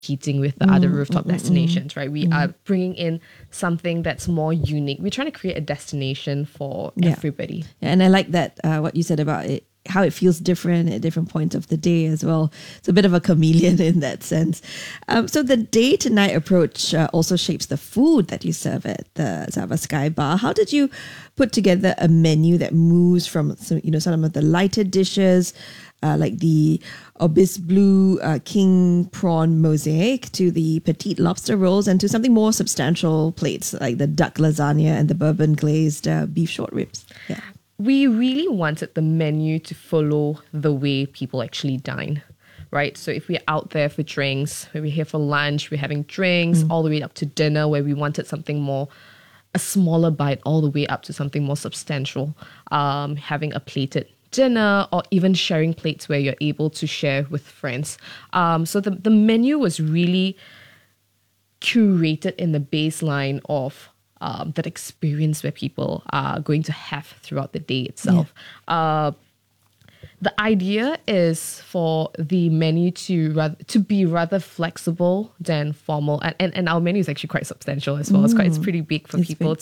competing with the other rooftop destinations, right? We are bringing in something that's more unique. We're trying to create a destination for everybody. And I like that what you said about it, how it feels different at different points of the day as well. It's a bit of a chameleon in that sense. So the day to night approach also shapes the food that you serve at the Zava Sky Bar. How did you put together a menu that moves from some of the lighter dishes like the Obis Blue King Prawn Mosaic to the Petite Lobster Rolls and to something more substantial plates like the duck lasagna and the bourbon glazed beef short ribs? Yeah. We really wanted the menu to follow the way people actually dine, right? So if we're out there for drinks, when we're here for lunch, we're having drinks, all the way up to dinner where we wanted something more, a smaller bite, all the way up to something more substantial, having a plated dinner or even sharing plates where you're able to share with friends. So the menu was really curated in the baseline of that experience where people are going to have throughout the day itself. The idea is for the menu to be rather flexible than formal, and our menu is actually quite substantial as well. It's pretty big for people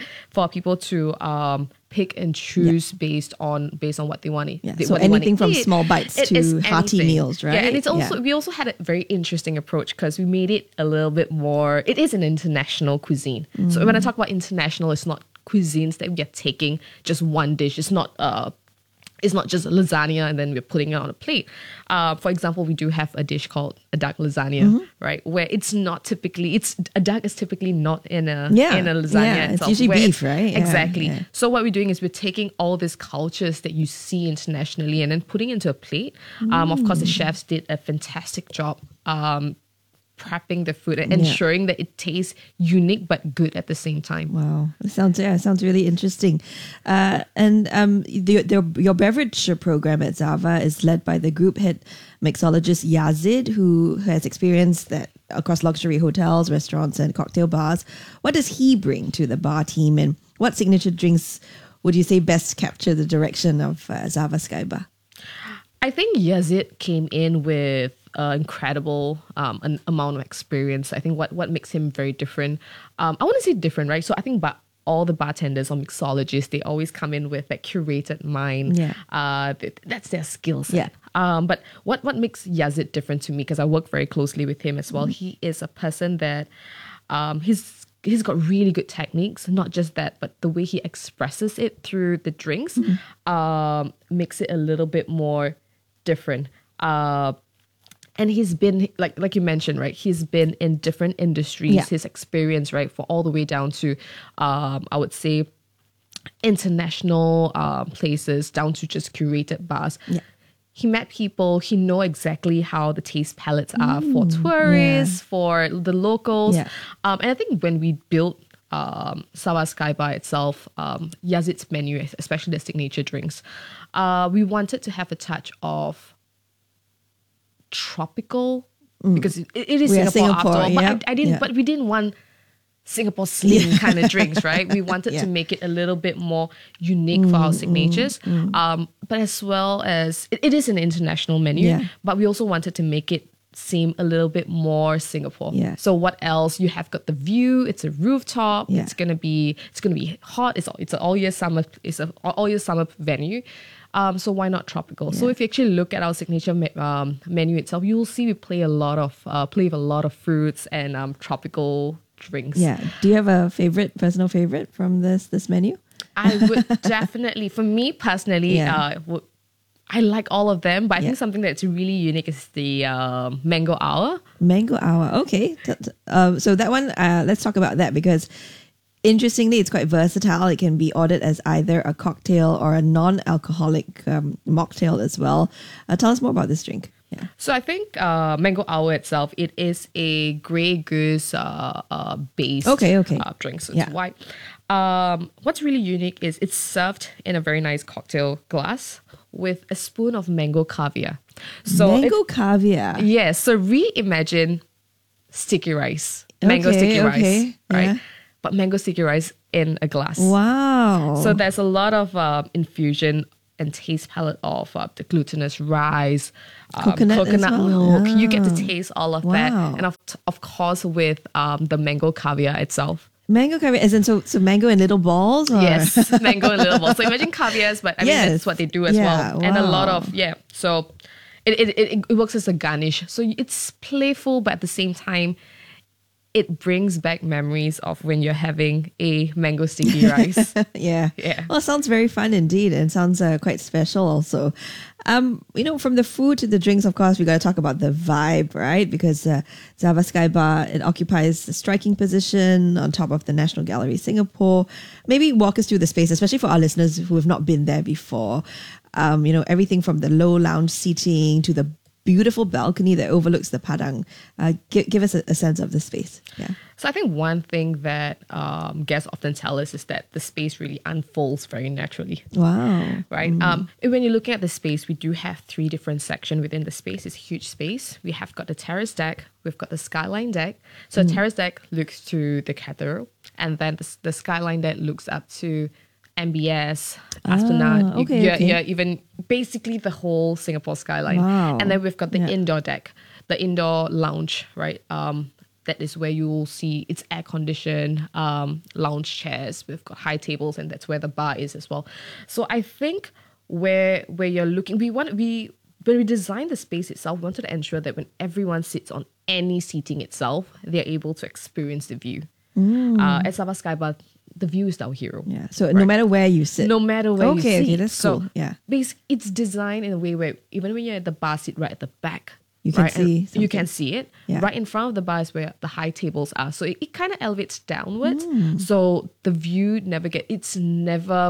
to pick and choose based on what they want to eat. So anything from small bites to hearty meals, right? Yeah, and it's also we also had a very interesting approach because we made it a little bit more. It is an international cuisine. So when I talk about international, it's not cuisines that we are taking just one dish. It's not just lasagna and then we're putting it on a plate. For example, we do have a dish called a duck lasagna, right? Where it's not typically, a duck is typically not in a lasagna. Yeah, it's usually beef, right? Exactly. Yeah. So what we're doing is we're taking all these cultures that you see internationally and then putting into a plate. Of course, the chefs did a fantastic job prepping the food and ensuring that it tastes unique but good at the same time. Wow, it sounds really interesting. Your beverage program at Zava is led by the group head mixologist Yazid, who has experienced that across luxury hotels, restaurants, and cocktail bars. What does he bring to the bar team, and what signature drinks would you say best capture the direction of Zava Sky Bar? I think Yazid came in with incredible an amount of experience. I think what makes him very different. I want to say different, right? So I think all the bartenders or mixologists, they always come in with that curated mind. Yeah. That's their skill set. Yeah. But what makes Yazid different to me, because I work very closely with him as well, he is a person that he's got really good techniques. Not just that, but the way he expresses it through the drinks makes it a little bit more different. And he's been, like you mentioned, right? He's been in different industries. Yeah. His experience, right, for all the way down to, I would say, international places, down to just curated bars. Yeah. He met people. He know exactly how the taste palettes are for tourists, for the locals. Yeah. And I think when we built Zava Sky Bar itself, Yazid's menu, especially the signature drinks, we wanted to have a touch of tropical, because it is Singapore after all. But we didn't want Singapore slim kind of drinks, right? We wanted to make it a little bit more unique for our signatures. But as well as it is an international menu, but we also wanted to make it seem a little bit more Singapore. Yeah. So what else? You have got the view. It's a rooftop. Yeah. It's gonna be hot. It's an all year summer. It's an all year summer venue. So why not tropical? Yeah. So if you actually look at our signature menu itself, you will see we play with a lot of fruits and tropical drinks. Yeah. Do you have a personal favorite from this menu? I would definitely, for me personally, I like all of them, but I think something that's really unique is the Mango Hour. Mango Hour, okay. So that one, let's talk about that, because interestingly, it's quite versatile. It can be ordered as either a cocktail or a non-alcoholic mocktail as well. Tell us more about this drink. Yeah. So I think Mango Hour itself, it is a Grey Goose based drink. So it's white. What's really unique is it's served in a very nice cocktail glass with a spoon of mango caviar. So mango caviar? Yes. So reimagine sticky rice. Mango sticky rice. Right? Yeah. But mango sticky rice in a glass. Wow. So there's a lot of infusion and taste palette of the glutinous rice, Coconut as well? milk. You get to Ah. taste all of Wow. that. And of course, with the mango caviar itself. Mango caviar, as in so mango in little balls? Or? Yes, mango and little balls. So imagine caviars, but I mean, Yes. that's what they do as Yeah, well. And a lot wow. of, so it works as a garnish. So it's playful, but at the same time, it brings back memories of when you're having a mango sticky rice. Yeah. Yeah. Well, sounds very fun indeed, and sounds quite special also. From the food to the drinks, of course, we got to talk about the vibe, right? Because Zava Sky Bar, it occupies a striking position on top of the National Gallery, Singapore. Maybe walk us through the space, especially for our listeners who have not been there before. Everything from the low lounge seating to the beautiful balcony that overlooks the Padang. Give us a sense of the space. Yeah. So I think one thing that guests often tell us is that the space really unfolds very naturally. Wow. Right. When you're looking at the space, we do have 3 different sections within the space. It's a huge space. We have got the terrace deck. We've got the skyline deck. So the terrace deck looks to the cathedral, and then the skyline deck looks up to MBS, Esplanade. Okay. Even basically the whole Singapore skyline. Wow. And then we've got the Yeah. indoor deck, the indoor lounge, right? That is where you will see it's air conditioned lounge chairs. We've got high tables, and that's where the bar is as well. So I think where you're looking, when we designed the space itself, we wanted to ensure that when everyone sits on any seating itself, they're able to experience the view. At Sabah Sky Bar, the view is our hero. Yeah. So no matter where you sit. No matter where you sit. Okay, that's so cool. Yeah. it's designed in a way where even when you're at the bar seat right at the back, You can right, and see you something. can see it. Yeah. Right in front of the bar is where the high tables are. So it kind of elevates downwards. So the view it's never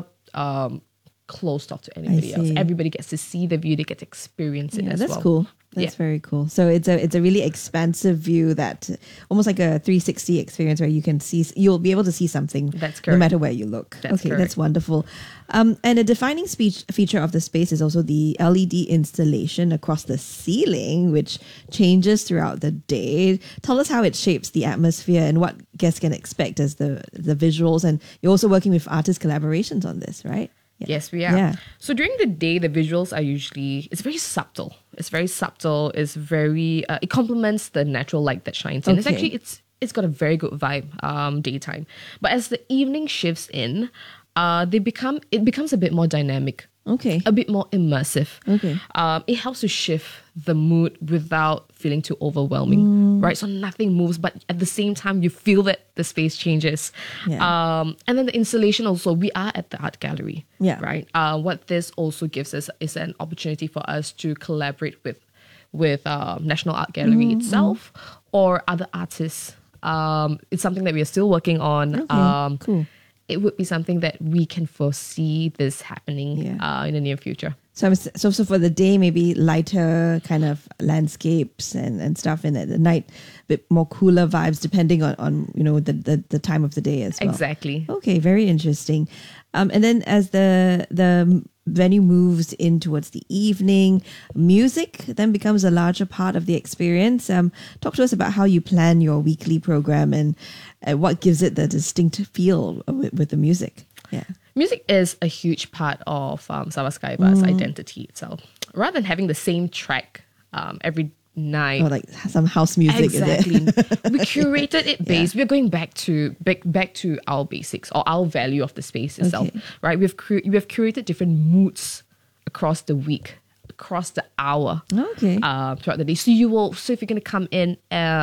closed off to anybody else. see. Everybody gets to see the view, they get to experience it Yeah, as that's well. cool. That's very cool. So it's a really expansive view, that almost like a 360 experience where you'll be able to see something. That's no correct. matter where you look. That's okay, correct. that's wonderful. And a defining feature of the space is also the LED installation across the ceiling, which changes throughout the day. Tell us how it shapes the atmosphere and what guests can expect as the visuals. And you're also working with artist collaborations on this, right? Yeah. Yes, we are. Yeah. So during the day, the visuals are it's very subtle. It's very subtle. It's very, it complements the natural light that shines in. It's Okay. actually, it's got a very good vibe, daytime. But as the evening shifts in, it becomes a bit more dynamic. Okay. A bit more immersive. Okay. It helps to shift the mood without feeling too overwhelming, right? So nothing moves, but at the same time, you feel that the space changes. Yeah. And then the installation also, we are at the art gallery, Yeah. right? What this also gives us is an opportunity for us to collaborate with National Art Gallery itself or other artists. It's something that we are still working on. Okay, cool. It would be something that we can foresee this happening in the near future. So for the day, maybe lighter kind of landscapes and stuff, and at the night, a bit more cooler vibes depending on the time of the day as well. Exactly. Okay, very interesting. And then as the venue moves in towards the evening, music then becomes a larger part of the experience. Talk to us about how you plan your weekly program and what gives it the distinct feel with the music. Yeah. Music is a huge part of Sabah Sky Bar's identity itself. Rather than having the same track every night, Or like some house music. exactly, Is it? we curated it based. We're going back to our basics or our value of the space itself, Okay. right? We have curated different moods across the week, across the hour, Okay. throughout the day. So if you're going to come in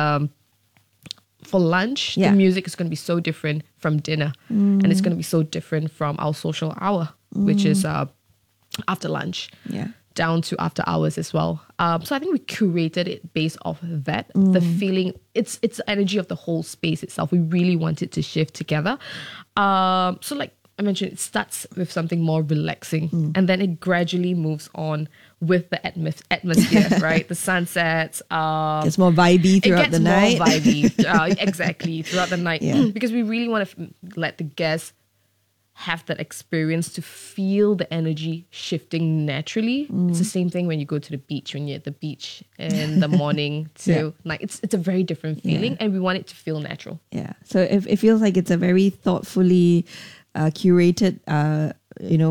for lunch, Yeah. the music is going to be so different from dinner, and it's going to be so different from our social hour, which is after lunch. Yeah. Down to after hours as well. So I think we curated it based off of that. The feeling, it's the energy of the whole space itself. We really want it to shift together. So like I mentioned, it starts with something more relaxing, and then it gradually moves on with the atmosphere, right? The sunsets. It's more vibey It throughout gets the night. more vibey, exactly, throughout the night. Yeah. Because we really want to let the guests have that experience to feel the energy shifting naturally. It's the same thing when you go to the beach, when you're at the beach in the morning to Yeah. night. It's a very different feeling, Yeah. and we want it to feel natural. Yeah. So it feels like it's a very thoughtfully curated,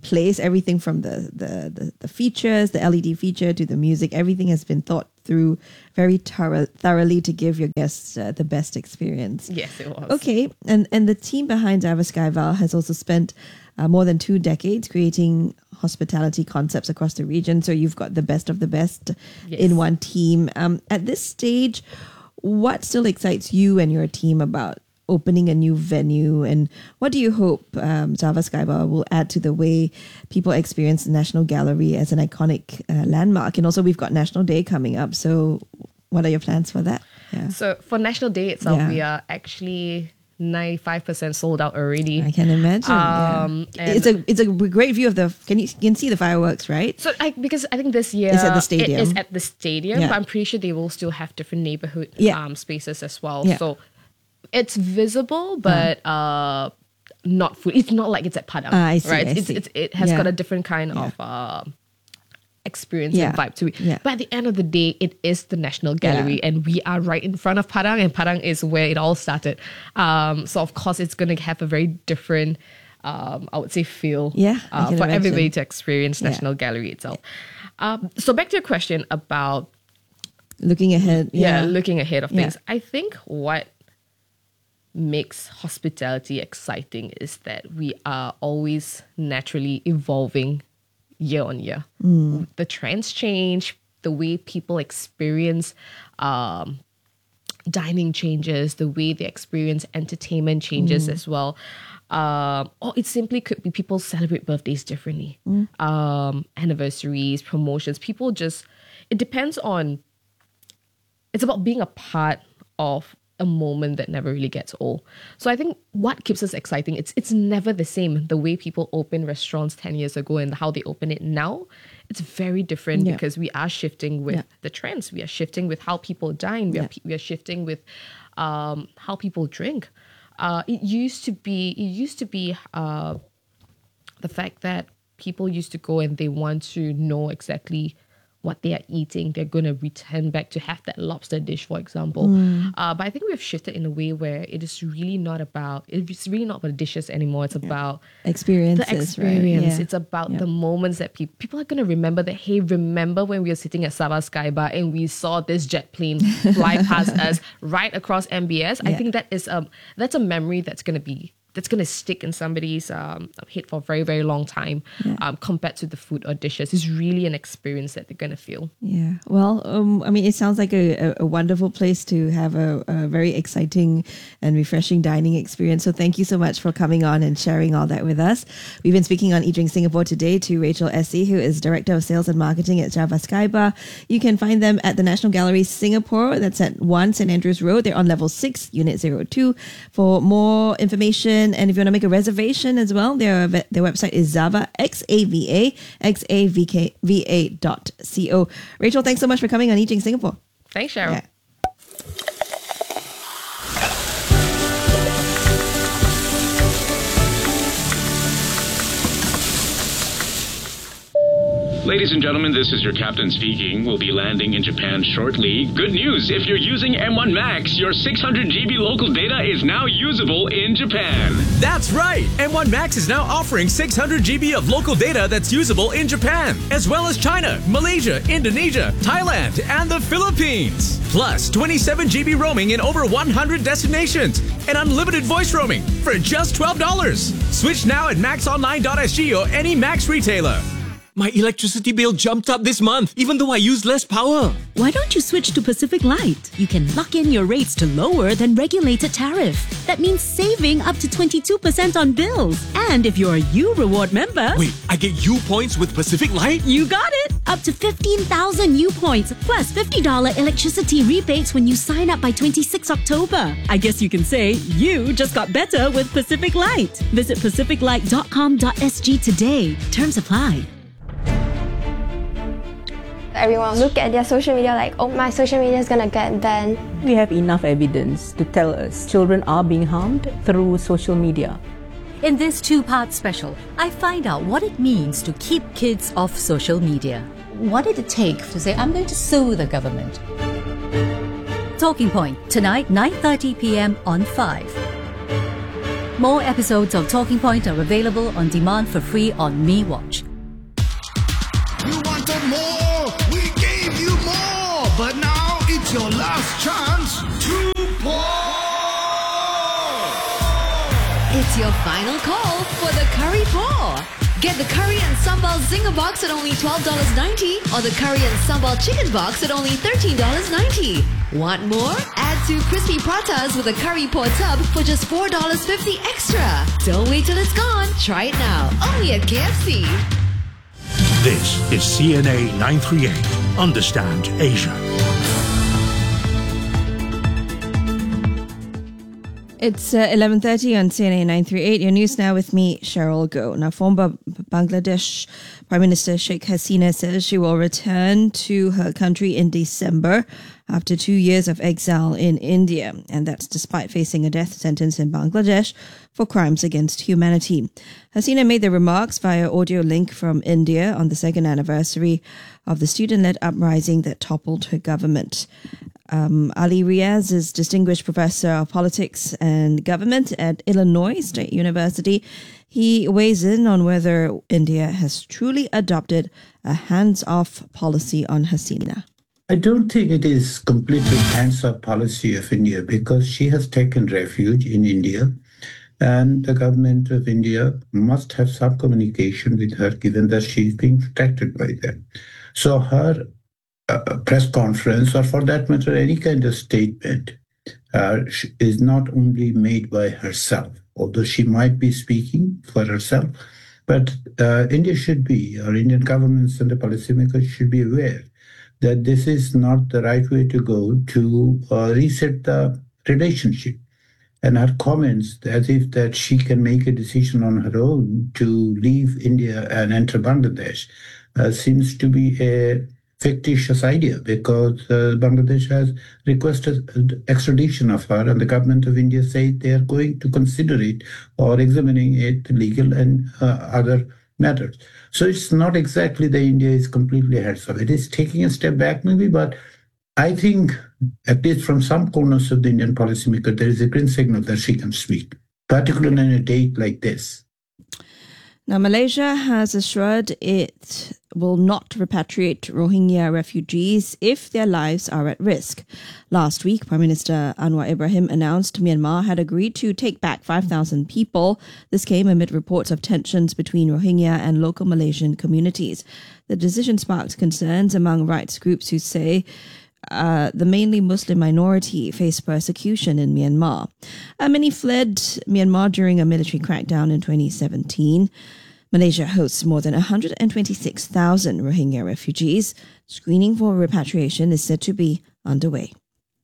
place. Everything from the features, the LED feature to the music, everything has been thought through very thoroughly to give your guests the best experience. Yes, it was. Okay, and the team behind Java Skybar has also spent more than 2 decades creating hospitality concepts across the region. So you've got the best of the best in one team. At this stage, what still excites you and your team about opening a new venue, and what do you hope Java Skybar will add to the way people experience the National Gallery as an iconic landmark? And also we've got National Day coming up, so what are your plans for that? Yeah. So for National Day itself, we are actually 95% sold out already. I can imagine. It's a great view of the. You can see the fireworks, right? So because I think this year it's at the stadium. It is at the stadium, but I'm pretty sure they will still have different neighborhood spaces as well. Yeah. So it's visible, but not full. It's not like it's at Padang, I see, right? I see. It has got a different kind of experience and vibe to it. Yeah. But at the end of the day, it is the National Gallery, and we are right in front of Padang, and Padang is where it all started. So of course, it's going to have a very different, I would say, feel for everybody to experience National Gallery itself. So back to your question about looking ahead. Looking ahead of things. I think what makes hospitality exciting is that we are always naturally evolving year on year. The trends change, the way people experience dining changes, the way they experience entertainment changes as well. Or it simply could be people celebrate birthdays differently. Anniversaries, promotions, it depends on, it's about being a part of a moment that never really gets old. So I think what keeps us exciting, it's never the same. The way people open restaurants 10 years ago and how they open it now, it's very different because we are shifting with the trends. We are shifting with how people dine. We are shifting with how people drink. It used to be the fact that people used to go and they want to know exactly what they are eating. They're going to return back to have that lobster dish, for example. But I think we've shifted in a way where it's really not about the dishes anymore. It's about experiences. The experience. Right? Yeah. It's about the moments that people are going to remember that, hey, remember when we were sitting at Sabah Skybar and we saw this jet plane fly past us right across MBS. I think that's a memory that's going to stick in somebody's head for a very, very long time compared to the food or dishes. It's really an experience that they're going to feel. Yeah. Well, it sounds like a wonderful place to have a very exciting and refreshing dining experience. So thank you so much for coming on and sharing all that with us. We've been speaking on Eat Drink Singapore today to Rachel Essie, who is Director of Sales and Marketing at Java Skybar. You can find them at the National Gallery Singapore. That's at 1 St. Andrews Road. They're on level 6, unit 02. For more information, and if you want to make a reservation as well, their website is Zava, XAVA.co. Rachel, thanks so much for coming on Eat Drink Singapore. Thanks, Cheryl. Yeah. Ladies and gentlemen, this is your captain speaking. We'll be landing in Japan shortly. Good news, if you're using M1 Max, your 600 GB local data is now usable in Japan. That's right! M1 Max is now offering 600 GB of local data that's usable in Japan, as well as China, Malaysia, Indonesia, Thailand, and the Philippines. Plus, 27 GB roaming in over 100 destinations, and unlimited voice roaming for just $12. Switch now at maxonline.sg or any Max retailer. My electricity bill jumped up this month, even though I use less power. Why don't you switch to Pacific Light? You can lock in your rates to lower than regulated tariff. That means saving up to 22% on bills. And if you're a U Reward member... Wait, I get U points with Pacific Light? You got it! Up to 15,000 U points, plus $50 electricity rebates when you sign up by 26 October. I guess you can say you just got better with Pacific Light. Visit pacificlight.com.sg today. Terms apply. Everyone look at their social media like, oh, my social media is gonna get banned. We have enough evidence to tell us children are being harmed through social media. In this 2-part special, I find out what it means to keep kids off social media. What did it take to say, I'm going to sue the government? Talking Point, tonight, 9:30 p.m. on 5. More episodes of Talking Point are available on demand for free on MeWatch. You wanted more? We gave you more! But now it's your last chance to pour! It's your final call for the curry pour. Get the curry and sambal zinger box at only $12.90 or the curry and sambal chicken box at only $13.90. Want more? Add 2 crispy pratas with a curry pour tub for just $4.50 extra. Don't wait till it's gone. Try it now. Only at KFC. This is CNA 938. Understand Asia. It's 11:30 on CNA 938. Your news now with me, Cheryl Goh. Now, former Bangladesh Prime Minister Sheikh Hasina says she will return to her country in December after 2 years of exile in India, and that's despite facing a death sentence in Bangladesh for crimes against humanity. Hasina made the remarks via audio link from India on the second anniversary of the student-led uprising that toppled her government. Ali Riaz is Distinguished Professor of Politics and Government at Illinois State University. He weighs in on whether India has truly adopted a hands-off policy on Hasina. I don't think it is completely hands-off policy of India because she has taken refuge in India and the government of India must have some communication with her given that she is being protected by them. So her press conference, or for that matter, any kind of statement, is not only made by herself, although she might be speaking for herself, but India should be, or Indian governments and the policymakers should be aware that this is not the right way to go to reset the relationship. And her comments, as if that she can make a decision on her own to leave India and enter Bangladesh, seems to be a fictitious idea because Bangladesh has requested extradition of her and the government of India said they are going to consider it or examining it legal and other matters. So it's not exactly that India is completely hands off. It is taking a step back maybe, but I think at least from some corners of the Indian policymaker, there is a green signal that she can speak, particularly on a date like this. Now, Malaysia has assured it will not repatriate Rohingya refugees if their lives are at risk. Last week, Prime Minister Anwar Ibrahim announced Myanmar had agreed to take back 5,000 people. This came amid reports of tensions between Rohingya and local Malaysian communities. The decision sparked concerns among rights groups who say the mainly Muslim minority face persecution in Myanmar. Many fled Myanmar during a military crackdown in 2017. Malaysia hosts more than 126,000 Rohingya refugees. Screening for repatriation is said to be underway.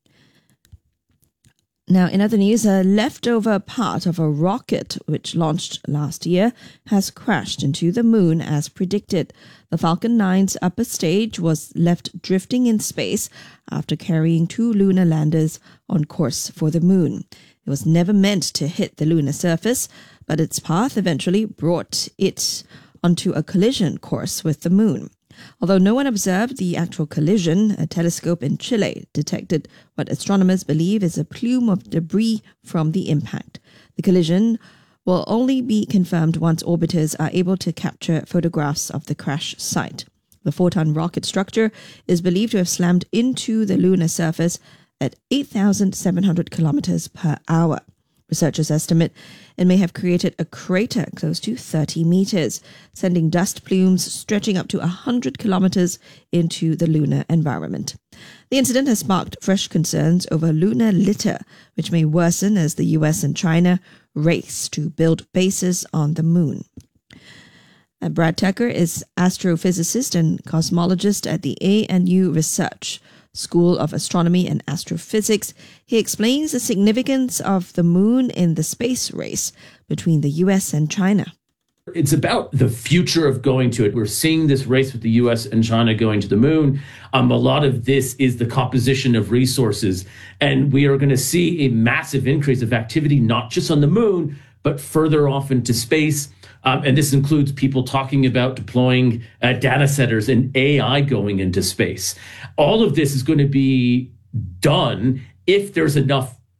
Now, in other news, a leftover part of a rocket which launched last year has crashed into the moon as predicted. The Falcon 9's upper stage was left drifting in space after carrying 2 lunar landers on course for the moon. It was never meant to hit the lunar surface, but its path eventually brought it onto a collision course with the moon. Although no one observed the actual collision, a telescope in Chile detected what astronomers believe is a plume of debris from the impact. The collision will only be confirmed once orbiters are able to capture photographs of the crash site. The 4-ton rocket structure is believed to have slammed into the lunar surface at 8,700 kilometers per hour. Researchers estimate it may have created a crater close to 30 meters, sending dust plumes stretching up to 100 kilometers into the lunar environment. The incident has sparked fresh concerns over lunar litter, which may worsen as the US and China race to build bases on the moon. Brad Tucker is astrophysicist and cosmologist at the ANU Research School of Astronomy and Astrophysics. He explains the significance of the moon in the space race between the US and China. It's about the future of going to it. We're seeing this race with the US and China going to the moon. A lot of this is the composition of resources. And we are going to see a massive increase of activity, not just on the moon, but further off into space. And this includes people talking about deploying data centers and AI going into space. All of this is going to be done if there's enough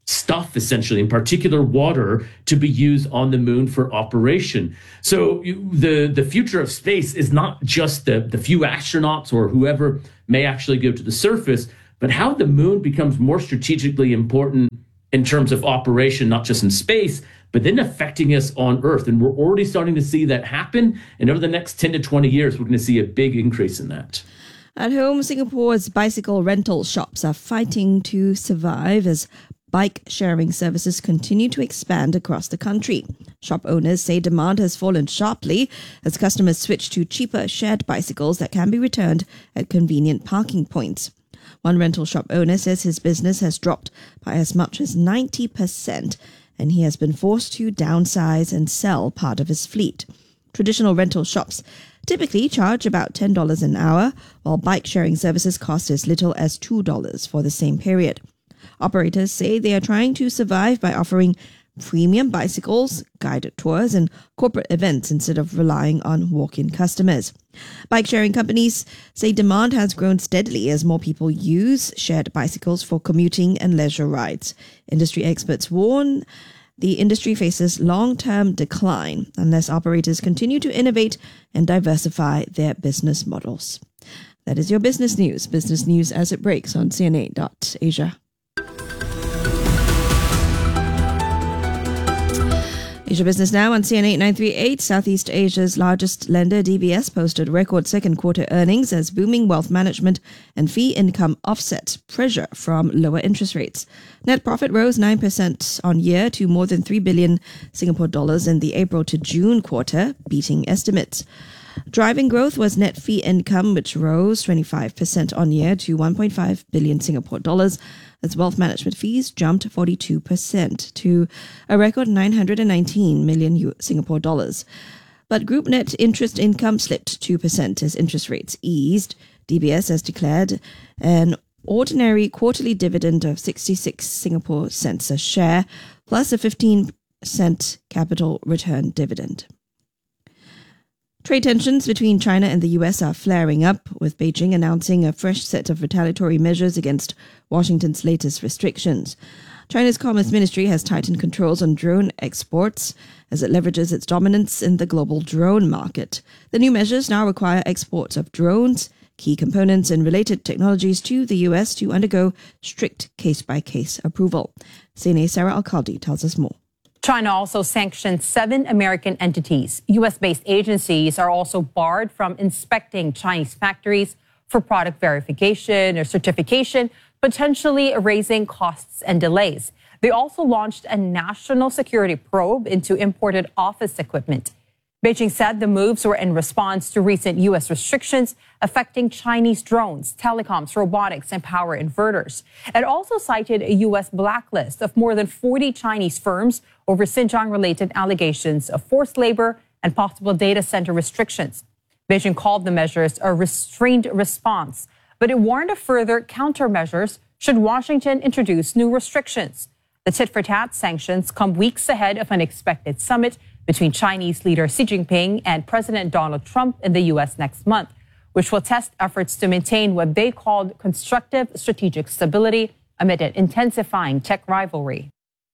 stuff, essentially, in particular water, to be used on the moon for operation. So the future of space is not just the few astronauts or whoever may actually go to the surface, but how the moon becomes more strategically important in terms of operation, not just in space, but then affecting us on Earth. And we're already starting to see that happen. And over the next 10 to 20 years, we're going to see a big increase in that. At home, Singapore's bicycle rental shops are fighting to survive as bike sharing services continue to expand across the country. Shop owners say demand has fallen sharply as customers switch to cheaper shared bicycles that can be returned at convenient parking points. One rental shop owner says his business has dropped by as much as 90%, and he has been forced to downsize and sell part of his fleet. Traditional rental shops typically charge about $10 an hour, while bike sharing services cost as little as $2 for the same period. Operators say they are trying to survive by offering premium bicycles, guided tours, and corporate events instead of relying on walk-in customers. Bike-sharing companies say demand has grown steadily as more people use shared bicycles for commuting and leisure rides. Industry experts warn the industry faces long-term decline unless operators continue to innovate and diversify their business models. That is your business news as it breaks on CNA.Asia. Asia Business Now on CNA 938. Southeast Asia's largest lender, DBS, posted record second quarter earnings as booming wealth management and fee income offset pressure from lower interest rates. Net profit rose 9% on year to more than 3 billion Singapore dollars in the April to June quarter, beating estimates. Driving growth was net fee income, which rose 25% on year to 1.5 billion Singapore dollars, as wealth management fees jumped 42% to a record 919 million Singapore dollars. But group net interest income slipped 2% as interest rates eased. DBS has declared an ordinary quarterly dividend of 66 Singapore cents a share, plus a 15-cent capital return dividend. Trade tensions between China and the US are flaring up, with Beijing announcing a fresh set of retaliatory measures against Washington's latest restrictions. China's Commerce Ministry has tightened controls on drone exports as it leverages its dominance in the global drone market. The new measures now require exports of drones, key components and related technologies to the US to undergo strict case-by-case approval. CNA's Sarah Al-Khaldi tells us more. China also sanctioned 7 American entities. U.S.-based agencies are also barred from inspecting Chinese factories for product verification or certification, potentially raising costs and delays. They also launched a national security probe into imported office equipment. Beijing said the moves were in response to recent U.S. restrictions affecting Chinese drones, telecoms, robotics, and power inverters. It also cited a U.S. blacklist of more than 40 Chinese firms over Xinjiang-related allegations of forced labor and possible data center restrictions. Beijing called the measures a restrained response, but it warned of further countermeasures should Washington introduce new restrictions. The tit-for-tat sanctions come weeks ahead of an expected summit between Chinese leader Xi Jinping and President Donald Trump in the U.S. next month, which will test efforts to maintain what they called constructive strategic stability amid an intensifying tech rivalry.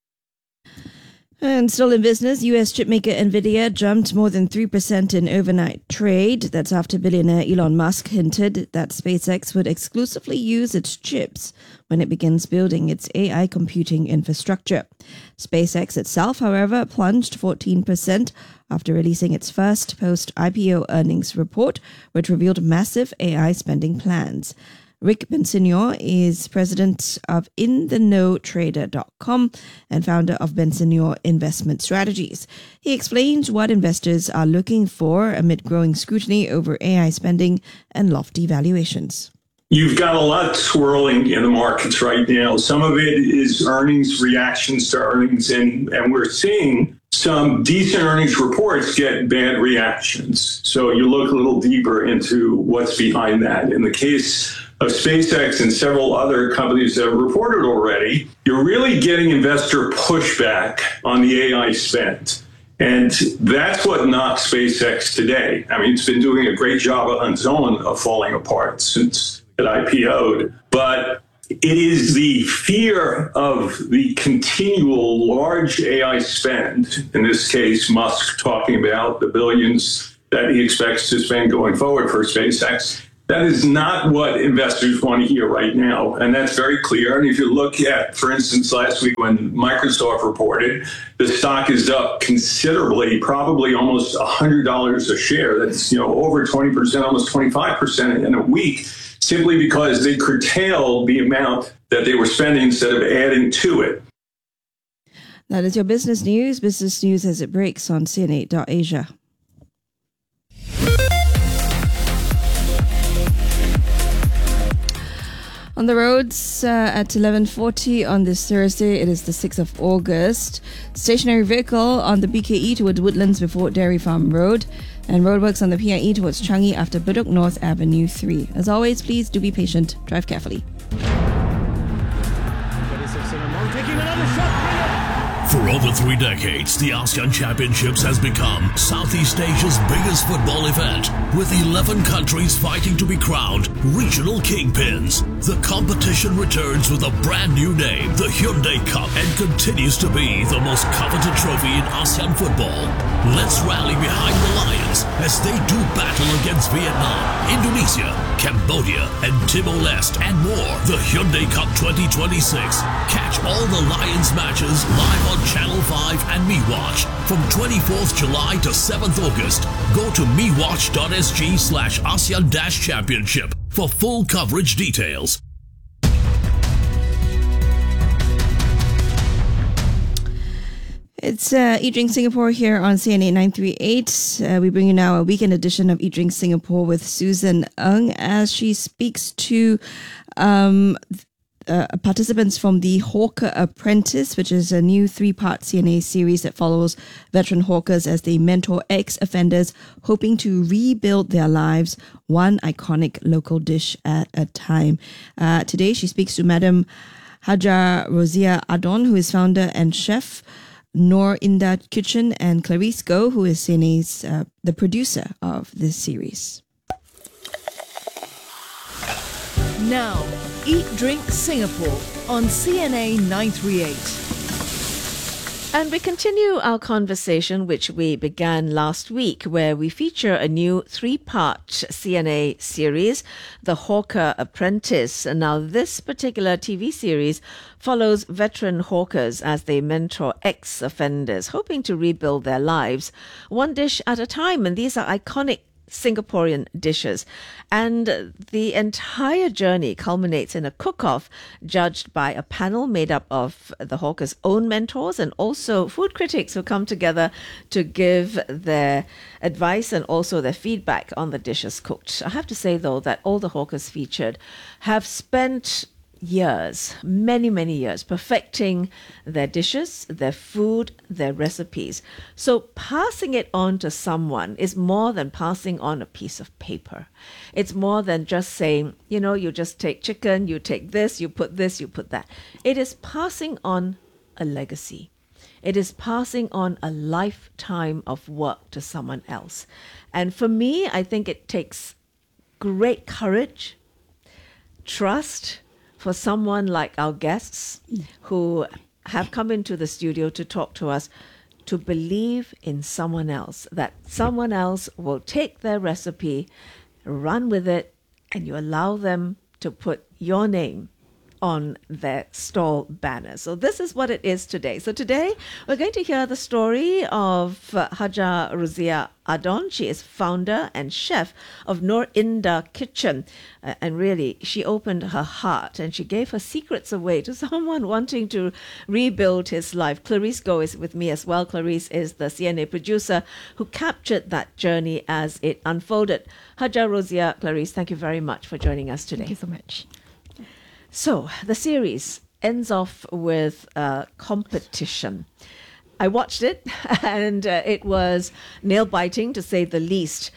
And still in business, U.S. chipmaker NVIDIA jumped more than 3% in overnight trade. That's after billionaire Elon Musk hinted that SpaceX would exclusively use its chips when it begins building its AI computing infrastructure. SpaceX itself, however, plunged 14% after releasing its first post-IPO earnings report, which revealed massive AI spending plans. Rick Bensignor is president of InTheKnowTrader.com and founder of Bensignor Investment Strategies. He explains what investors are looking for amid growing scrutiny over AI spending and lofty valuations. You've got a lot swirling in the markets right now. Some of it is earnings, reactions to earnings, and we're seeing some decent earnings reports get bad reactions. So you look a little deeper into what's behind that. In the case of SpaceX and several other companies that have reported already, you're really getting investor pushback on the AI spend. And that's what knocked SpaceX today. I mean, it's been doing a great job on its own of falling apart since it IPO'd. But it is the fear of the continual large AI spend, in this case, Musk talking about the billions that he expects to spend going forward for SpaceX. That is not what investors want to hear right now, and that's very clear. And if you look at, for instance, last week when Microsoft reported, the stock is up considerably, probably almost $100 a share. That's over 20%, almost 25% in a week, simply because they curtailed the amount that they were spending instead of adding to it. That is your business news. Business news as it breaks on CNA.Asia. On the roads at 11:40 on this Thursday, it is the 6th of August. Stationary vehicle on the BKE towards Woodlands before Dairy Farm Road, and roadworks on the PIE towards Changi after Bedok North Avenue 3. As always, please do be patient. Drive carefully. For over 3 decades, the ASEAN Championships has become Southeast Asia's biggest football event, with 11 countries fighting to be crowned regional kingpins. The competition returns with a brand new name, the Hyundai Cup, and continues to be the most coveted trophy in ASEAN football. Let's rally behind the Lions as they do battle against Vietnam, Indonesia, Cambodia, and Timor-Leste, and more. The Hyundai Cup 2026. Catch all the Lions matches live on Channel 5 and MeWatch from 24th July to 7th August. Go to mewatch.sg/ASEAN-Championship for full coverage details. It's Eat Drink Singapore here on CNA 938. We bring you now a weekend edition of Eat Drink Singapore with Susan Ng as she speaks to participants from the Hawker Apprentice, which is a new 3-part CNA series that follows veteran hawkers as they mentor ex-offenders hoping to rebuild their lives, one iconic local dish at a time. Today, she speaks to Madam Haja Rozia Adon, who is founder and chef, Noor Indah Kitchen, and Clarice Goh, who is CNA's the producer of this series. Now, Eat Drink Singapore on CNA 938. And we continue our conversation, which we began last week, where we feature a new 3-part CNA series, The Hawker Apprentice. And now this particular TV series follows veteran hawkers as they mentor ex-offenders, hoping to rebuild their lives, one dish at a time. And these are iconic Singaporean dishes, and the entire journey culminates in a cook-off judged by a panel made up of the hawkers' own mentors and also food critics who come together to give their advice and also their feedback on the dishes cooked. I have to say, though, that all the hawkers featured have spent years, many years, perfecting their dishes, their food, their recipes. So passing it on to someone is more than passing on a piece of paper. It's more than just saying, you just take chicken, you take this, you put that. It is passing on a legacy. It is passing on a lifetime of work to someone else. And for me, I think it takes great courage, trust, for someone like our guests who have come into the studio to talk to us, to believe in someone else, that someone else will take their recipe, run with it, and you allow them to put your name on their stall banner. So this is what it is today. So today we're going to hear the story of Haja Rozia Adon. She is founder and chef of Noor Indah Kitchen. And really, she opened her heart and she gave her secrets away to someone wanting to rebuild his life. Clarice Goh is with me as well. Clarice is the CNA producer who captured that journey as it unfolded. Haja Rozia, Clarice, thank you very much for joining us today. Thank you so much. So the series ends off with a competition. I watched it and it was nail-biting to say the least.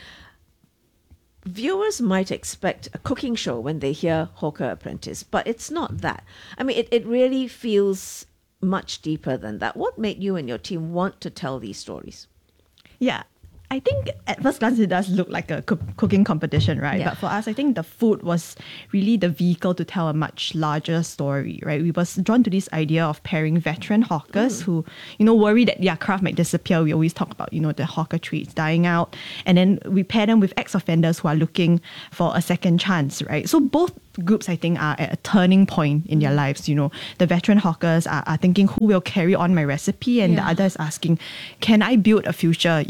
Viewers might expect a cooking show when they hear Hawker Apprentice, but it's not that. I mean, it really feels much deeper than that. What made you and your team want to tell these stories? Yeah, I think at first glance it does look like a cooking competition, right? Yeah. But for us, I think the food was really the vehicle to tell a much larger story, right? We was drawn to this idea of pairing veteran hawkers who, worry that their craft might disappear. We always talk about, the hawker trades dying out. And then we pair them with ex-offenders who are looking for a second chance, right? So both groups, I think, are at a turning point in their lives. The veteran hawkers are thinking, who will carry on my recipe? And the other is asking, can I build a future,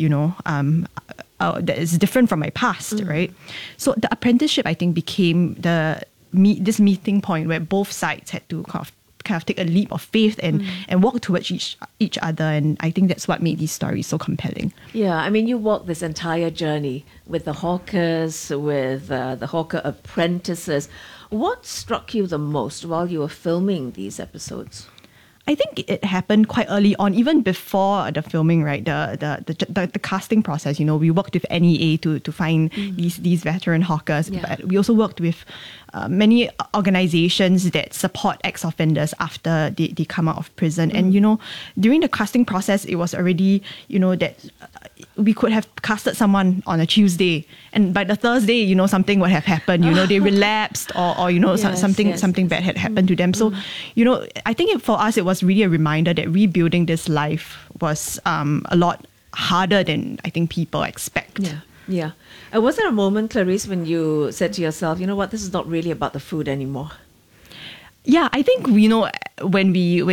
that is different from my past, right? So the apprenticeship, I think, became this meeting point where both sides had to kind of take a leap of faith and walk towards each other. And I think that's what made these stories so compelling. Yeah, I mean, you walked this entire journey with the hawkers, with the hawker apprentices. What struck you the most while you were filming these episodes? I think it happened quite early on, even before the filming, right? The casting process. We worked with NEA to find these veteran hawkers, but we also worked with many organizations that support ex-offenders after they come out of prison. And during the casting process, it was already that we could have casted someone on a Tuesday, and by the Thursday, something would have happened. They relapsed, or something bad had happened to them. So, I think for us, it was really a reminder that rebuilding this life was a lot harder than I think people expect. Yeah. And was there a moment, Clarice, when you said to yourself, this is not really about the food anymore? Yeah, I think when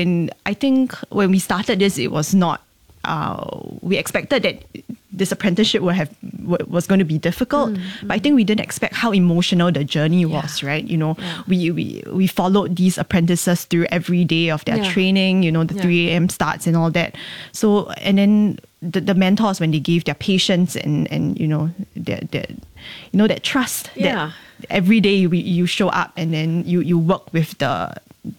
we started this, it was not. We expected that this apprenticeship was going to be difficult, but I think we didn't expect how emotional the journey was. Right? We followed these apprentices through every day of their training. The 3 a.m. starts and all that. So and then the mentors, when they gave their patience and that trust that every day you show up and then you work with the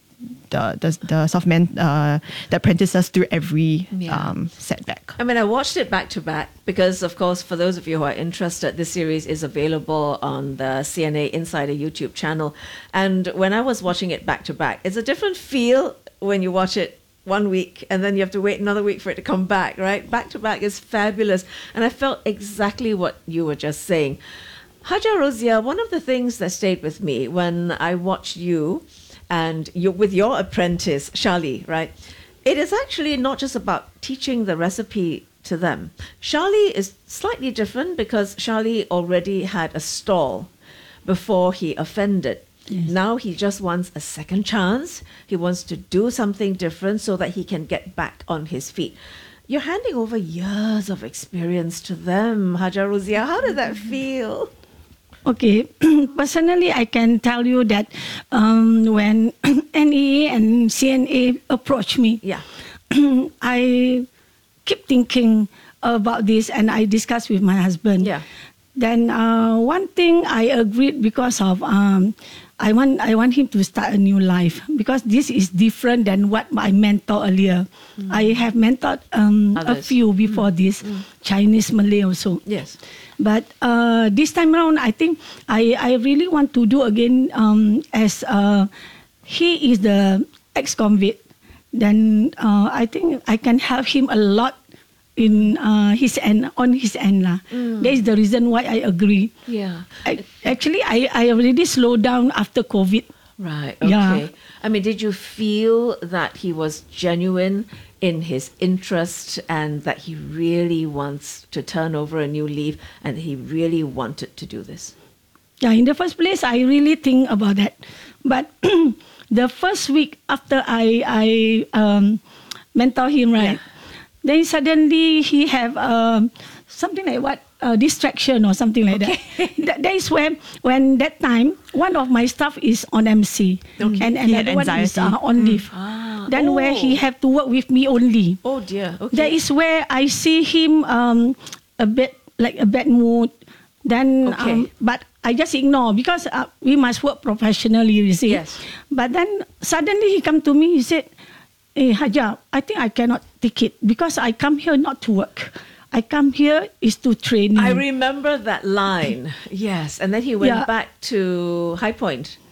apprentices through every setback. I mean, I watched it back to back because, of course, for those of you who are interested, this series is available on the CNA Insider YouTube channel. And when I was watching it back to back, it's a different feel when you watch it 1 week and then you have to wait another week for it to come back, right? Back to back is fabulous. And I felt exactly what you were just saying. Haja Rozia, one of the things that stayed with me when I watched you and with your apprentice, Charlie, right? It is actually not just about teaching the recipe to them. Charlie is slightly different because Charlie already had a stall before he offended. Yes. Now he just wants a second chance. He wants to do something different so that he can get back on his feet. You're handing over years of experience to them, Haja Rozia. How did that feel? Okay, personally, I can tell you that when NEA and CNA approached me, I keep thinking about this and I discussed with my husband. Yeah. Then one thing I agreed because of I want him to start a new life because this is different than what I mentored earlier. I have mentored a few before this, Chinese, Malay also. Yes. But this time around, I think I really want to do again as he is the ex-convict. Then I think I can help him a lot in his end, on his end. That is the reason why I agree. Yeah. Actually, I already slowed down after COVID. Right, okay. Yeah. I mean, did you feel that he was genuine in his interest and that he really wants to turn over a new leaf and he really wanted to do this? Yeah, in the first place, I really think about that. But the first week after I mentor him, right? Then suddenly he have something like what? Distraction or something like that. That is when that time, one of my staff is on MC. And another one is on leave. Then where he have to work with me only. Oh dear. Okay. That is where I see him a bit like a bad mood. Then, but I just ignore because we must work professionally, you see. Yes. But then suddenly he come to me, he said, "Hey, Haja, I think I cannot take it because I come here not to work. I come here is to train." I remember that line. Yes. And then he went back to High Point.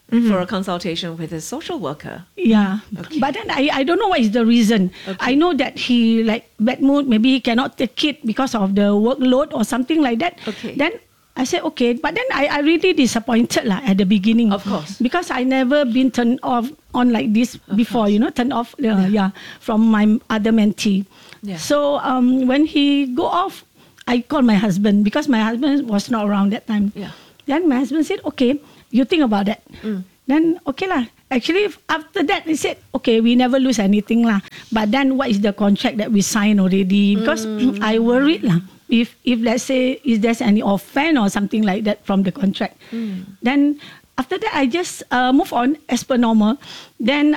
for a consultation with his social worker. Yeah, but then I don't know what is the reason. I know that he like bad mood, maybe he cannot take it because of the workload or something like that. Then I said okay, but then I really disappointed lah at the beginning. Of course, because I never been turned on like this before. Turned off from my other mentee. Yeah. So when he go off, I called my husband because my husband was not around that time. Yeah. Then my husband said, okay, you think about that. Then okay lah. Actually, after that, they said, okay, we never lose anything lah. But then what is the contract that we signed already? Because I worried lah. If let's say, if there's any offense or something like that from the contract. Then after that, I just move on as per normal. Then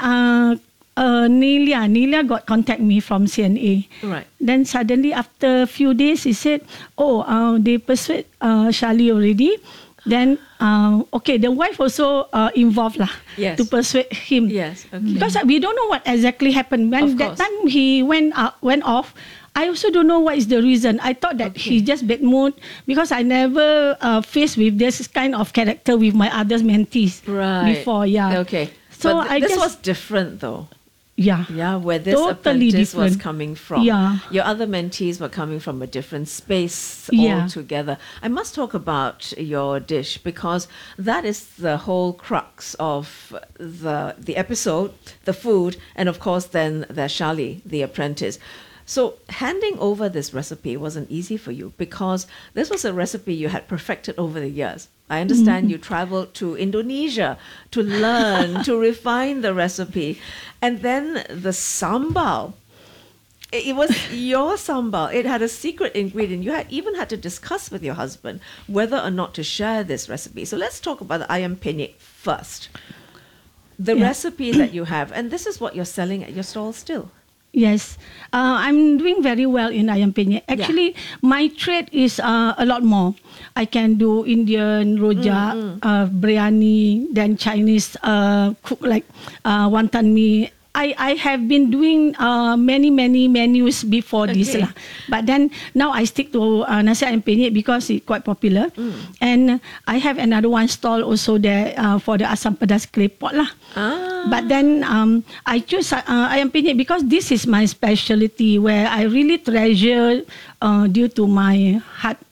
Nelia got contact me from CNA. Right. Then suddenly after a few days, he said, they persuade Charlie already. Then, okay, the wife also involved lah to persuade him. Yes, okay. Because we don't know what exactly happened. When that time he went off, I also don't know what is the reason. I thought that he just bad mood because I never faced with this kind of character with my other mentees before. Yeah. Okay. So but this was different though. Yeah. Yeah, where this totally apprentice was different. coming from. Yeah. Your other mentees were coming from a different space Yeah. altogether. I must talk about your dish because that is the whole crux of the episode, the food, and of course then there's Charlie, the apprentice. So handing over this recipe wasn't easy for you because this was a recipe you had perfected over the years. I understand you traveled to Indonesia to learn, to refine the recipe. And then the sambal. It was your sambal. It had a secret ingredient. You even had to discuss with your husband whether or not to share this recipe. So let's talk about the ayam penyet first. The recipe that you have. And this is what you're selling at your stall still. Yes, I'm doing very well in ayam penyet. Actually, my trade is a lot more. I can do Indian, rojak, biryani, then Chinese cook like wonton mee. I have been doing many menus before this lah. But then now I stick to nasi ayam penyet because it's quite popular. And I have another one stall also there for the asam pedas claypot lah. But then I choose ayam penyet because this is my specialty where I really treasure due to my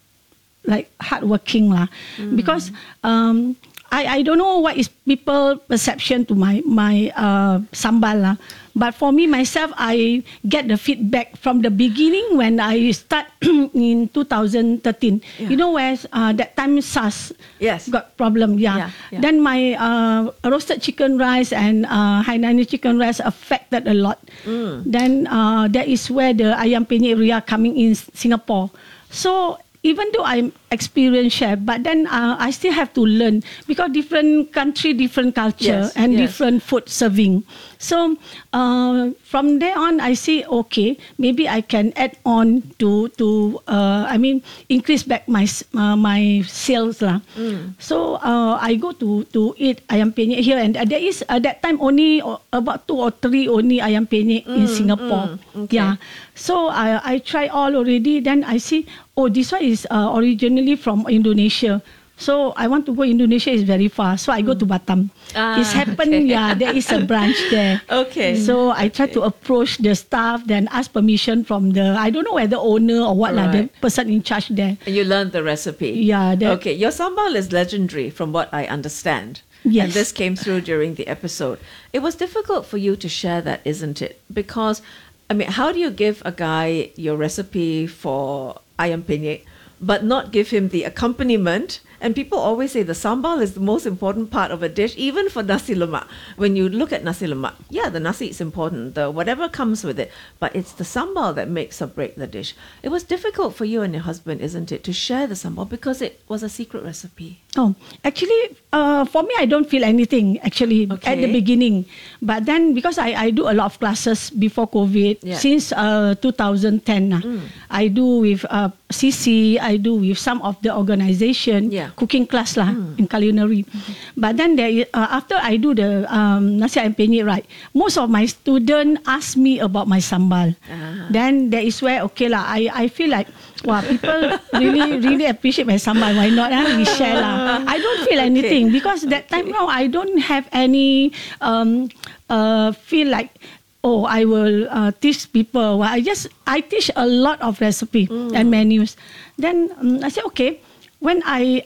hard working lah. Because I don't know what is people perception to my sambal lah. But for me myself, I get the feedback from the beginning when I start in 2013. You know where that time SARS got problem. Then my roasted chicken rice and Hainanese chicken rice affected a lot. Then that is where the ayam penyet area coming in Singapore. So even though I'm experienced chef, but then I still have to learn because different country, different culture, and different food serving. So from there on, I see okay, maybe I can add on to increase back my sales lah. So I go to eat ayam penyet here, and there is at that time only about 2 or 3 only ayam penyet in Singapore. Yeah. So I try all already. Then I see, this one is originally from Indonesia. So I want to go Indonesia, is very far. So I go to Batam. It's happened, there is a branch there. So I try to approach the staff, then ask permission from I don't know whether owner or what, the person in charge there. And you learned the recipe. Yeah. Okay, your sambal is legendary from what I understand. Yes. And this came through during the episode. It was difficult for you to share that, isn't it? Because, how do you give a guy your recipe for ayam penyet, but not give him the accompaniment? And people always say the sambal is the most important part of a dish, even for nasi lemak. When you look at nasi lemak, the nasi is important, the whatever comes with it, but it's the sambal that makes or break the dish. It was difficult for you and your husband, isn't it, to share the sambal because it was a secret recipe? Actually, for me, I don't feel anything actually at the beginning. But then because I do a lot of classes before COVID, since 2010, I do with CC, I do with some of the organization, cooking class lah in culinary. But then after I do the nasi ayam penyet, most of my students ask me about my sambal. Then there is where I feel like wow, people really appreciate my sambal. Why not? We share lah. I don't feel anything because that time now I don't have any feel like, oh, I will teach people. Well, I teach a lot of recipe and menus. Then I said, okay. When I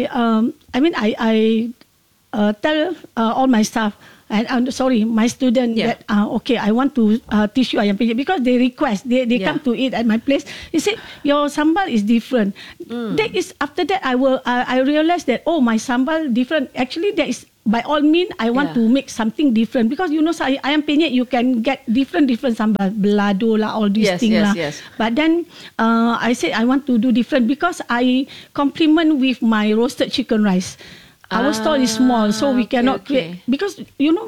tell all my staff, and my student that okay, I want to teach you ayam penyet because they request, they come to eat at my place. They said your sambal is different. That is after that I realized that my sambal different. Actually, that is by all means I want to make something different because ayam penyet you can get different sambal, belado lah, all these things lah. Yes. But then I said I want to do different because I complement with my roasted chicken rice. Our stall is small, so we cannot create because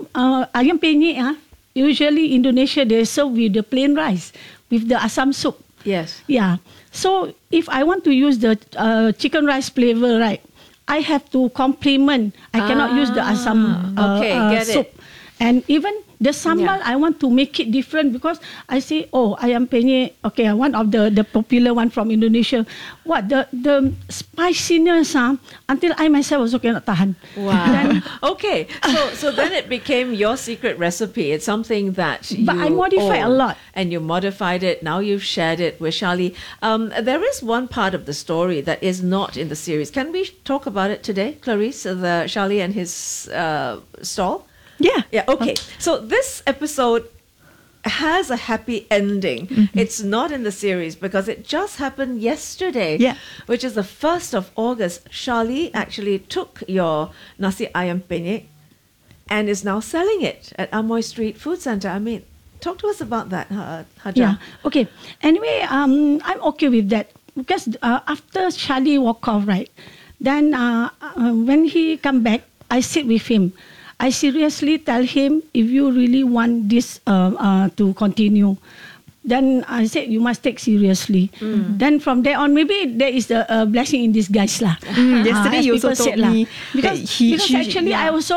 ayam penyet usually Indonesia they serve with the plain rice with the asam soup. Yes. Yeah. So if I want to use the chicken rice flavor, right, I have to complement. I cannot use the asam soup. And even the sambal, I want to make it different because I say, ayam penyet, okay, one of the popular one from Indonesia. What the spiciness, until I myself also cannot tahan. Wow. Okay, so then it became your secret recipe. It's something that but I modified a lot. And you modified it. Now you've shared it with Charlie. There is one part of the story that is not in the series. Can we talk about it today, Clarice? Charlie and his stall? Yeah, okay. So this episode has a happy ending. It's not in the series because it just happened yesterday, which is the 1st of August. Charlie actually took your nasi ayam penyet and is now selling it at Amoy Street Food Centre. I mean, talk to us about that, Haja. Yeah, okay. Anyway, I'm okay with that because after Charlie walk off, right, then when he come back, I sit with him. I seriously tell him, if you really want this to continue, then I said you must take seriously. Then from there on, maybe there is a blessing in disguise lah. Yesterday you also told me because actually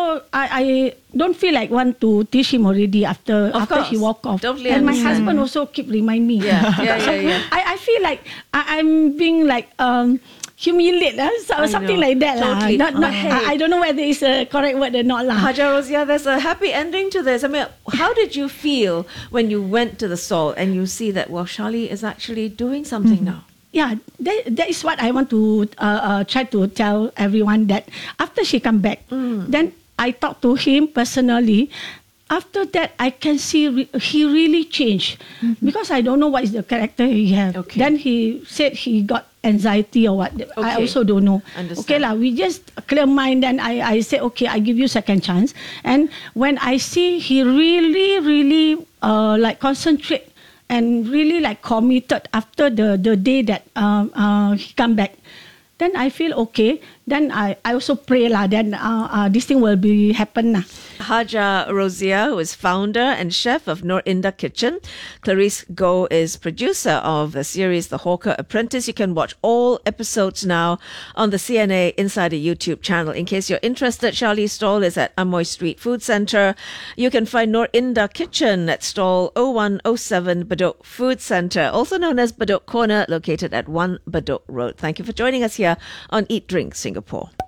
I don't feel like want to teach him already after he walk off. Totally and my understand. husband also keep remind me. I feel like I'm being like humiliate something like that totally. I don't know whether it's a correct word or not lah. Haja Rosia, there's a happy ending to this. I mean, how did you feel when you went to the stall and you see that Charlie is actually doing something now? Yeah, that is what I want to try to tell everyone, that after she come back, then I talk to him personally. After that, I can see he really changed because I don't know what is the character he have. Then he said he got anxiety or what. I also don't know. Okay lah, we just clear mind. Then I said, okay, I give you second chance. And when I see he really like concentrate and really like committed after the day that he come back, then I feel okay. Then I also pray lah. Then this thing will be happen lah. Haja Rosia, who is founder and chef of Nur Indah Kitchen. Clarice Goh is producer of the series The Hawker Apprentice. You can watch all episodes now on the CNA Insider YouTube channel. In case you're interested, Charlie's stall is at Amoy Street Food Centre. You can find Nur Indah Kitchen at stall 0107 Bedok Food Centre, also known as Bedok Corner, located at 1 Bedok Road. Thank you for joining us here on Eat Drink Singapore.